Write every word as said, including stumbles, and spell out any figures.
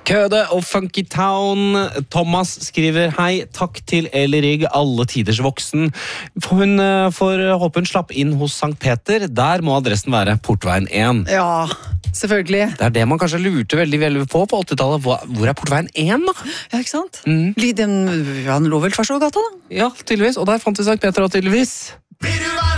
Køde og Funky Town. Thomas skriver hei, takk til Eli Rigg, alle tiders voksen. Hun får håpe hun slapp inn hos Sankt Peter. Der må adressen være Portveien én. Ja, selvfølgelig. Det er det man kanskje lurte veldig veldig på på åttitallet. Hvor er Portveien én da? Ja, ikke sant? Mm. Den, han lå vel tvers over gata da? Ja, tydeligvis. Og der fant vi Sankt Peter også, tydeligvis.